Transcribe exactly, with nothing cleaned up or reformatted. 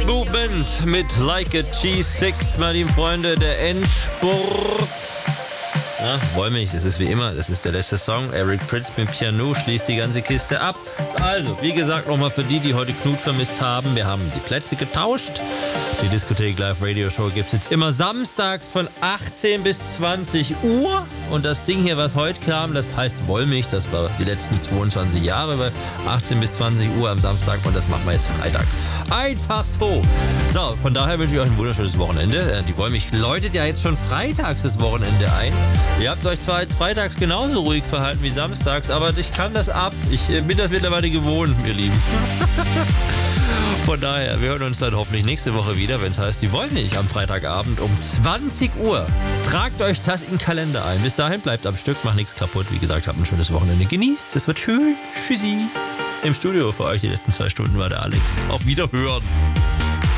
Movement mit Like a G six, meine lieben Freunde, der Endspurt. Ja, Wollmilch, das ist wie immer, das ist der letzte Song. Eric Prydz mit Piano schließt die ganze Kiste ab. Also, wie gesagt, nochmal für die, die heute Knut vermisst haben, wir haben die Plätze getauscht. Die Diskothek Live Radio Show gibt es jetzt immer samstags von achtzehn bis zwanzig Uhr. Und das Ding hier, was heute kam, das heißt Wollmilch, das war die letzten zweiundzwanzig Jahre, bei achtzehn bis zwanzig Uhr am Samstag, und das machen wir jetzt freitags. Einfach so. So, von daher wünsche ich euch ein wunderschönes Wochenende. Die Wollmilch läutet ja jetzt schon freitags das Wochenende ein. Ihr habt euch zwar jetzt freitags genauso ruhig verhalten wie samstags, aber ich kann das ab. Ich bin das mittlerweile gewohnt, ihr Lieben. Von daher, wir hören uns dann hoffentlich nächste Woche wieder, wenn es heißt, die Wollmilch am Freitagabend um zwanzig Uhr. Tragt euch das in den Kalender ein. Bis dahin, bleibt am Stück, macht nichts kaputt. Wie gesagt, habt ein schönes Wochenende. Genießt, es wird schön. Tschüssi. Im Studio für euch die letzten zwei Stunden war der Alex. Auf Wiederhören.